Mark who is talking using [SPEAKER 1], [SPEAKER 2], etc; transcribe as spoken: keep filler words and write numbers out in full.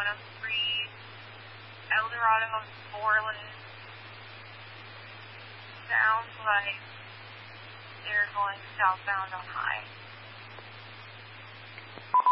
[SPEAKER 1] one oh three, El Dorado, Borland. Sounds like they're going southbound on high.